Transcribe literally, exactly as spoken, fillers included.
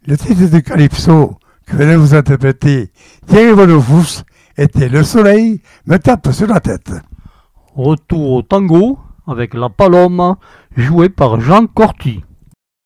Le titre du calypso que venait vous interpréter Thierry Bonofous était Le soleil me tape sur la tête. Retour au tango avec La Paloma, joué par Jean Corti.